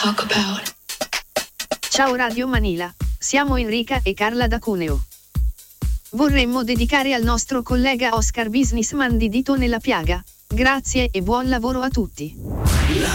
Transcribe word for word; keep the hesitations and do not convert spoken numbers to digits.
talk about. Ciao Radio Manila, siamo Enrica e Carla da Cuneo. Vorremmo dedicare al nostro collega Oscar Businessman di Dito nella Piaga. Grazie e buon lavoro a tutti. La